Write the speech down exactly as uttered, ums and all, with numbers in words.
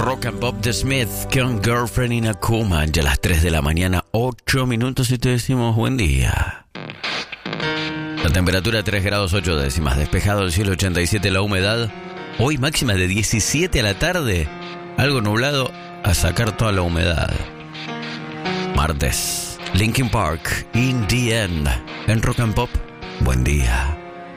Rock and Pop The Smith con Girlfriend in a Coma. Ya a las tres de la mañana, ocho minutos y te decimos buen día. La temperatura tres grados ocho décimas, despejado el cielo ochenta y siete, la humedad hoy máxima de diecisiete a la tarde, algo nublado a sacar toda la humedad. Martes, Linkin Park, In the End, en Rock and Pop, buen día.